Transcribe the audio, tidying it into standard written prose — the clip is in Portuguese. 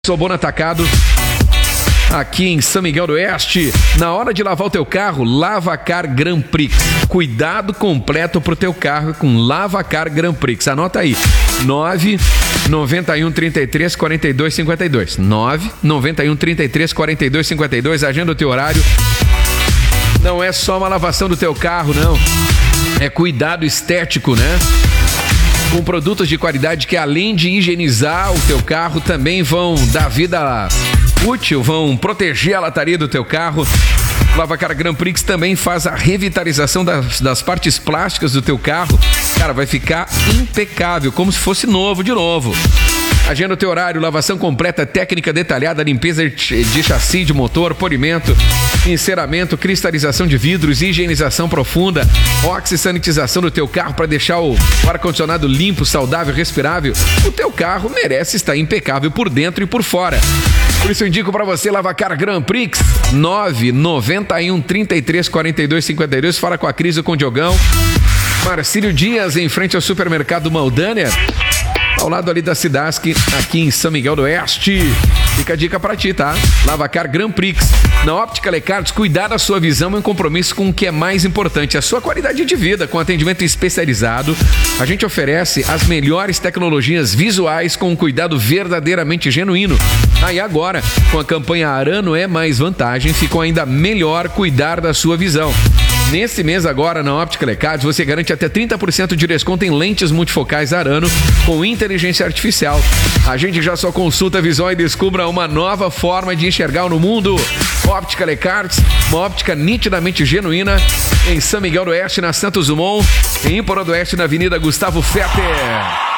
Sou Bom Atacado, aqui em São Miguel do Oeste. Na hora de lavar o teu carro, Lavacar Grand Prix. Cuidado completo pro teu carro com Lavacar Grand Prix. Anota aí, 991 33 42 52. 991 33 42 52. Agenda o teu horário. Não é só uma lavação do teu carro, não. É cuidado estético, né? Com produtos de qualidade que, além de higienizar o teu carro, também vão dar vida útil, vão proteger a lataria do teu carro. Lavacar Grand Prix também faz a revitalização das partes plásticas do teu carro. Cara, vai ficar impecável, como se fosse novo de novo. Agenda o teu horário, lavação completa, técnica detalhada, limpeza de chassi, de motor, polimento, enceramento, cristalização de vidros, higienização profunda, oxisanitização do teu carro para deixar o ar-condicionado limpo, saudável, respirável. O teu carro merece estar impecável por dentro e por fora. Por isso eu indico para você Lavacar Grand Prix, 991 33 42 52. Fala com a Cris ou com o Diogão. Marcílio Dias, em frente ao supermercado Maldânia, ao lado ali da Cidasc, aqui em São Miguel do Oeste. Fica a dica pra ti, tá? Lavacar Grand Prix. Na Óptica Lecardos, cuidar da sua visão é um compromisso com o que é mais importante, a sua qualidade de vida. Com atendimento especializado, a gente oferece as melhores tecnologias visuais com um cuidado verdadeiramente genuíno. Aí agora, com a campanha Arano é mais vantagem, ficou ainda melhor cuidar da sua visão. Nesse mês agora, na Óptica Lecardos, você garante até 30% de desconto em lentes multifocais Arano com inteligência artificial. Agende já sua consulta visual e descubra uma nova forma de enxergar no mundo. Óptica Lecardos, uma óptica nitidamente genuína, em São Miguel do Oeste, na Santos Dumont, em Porto do Oeste, na Avenida Gustavo Fetter.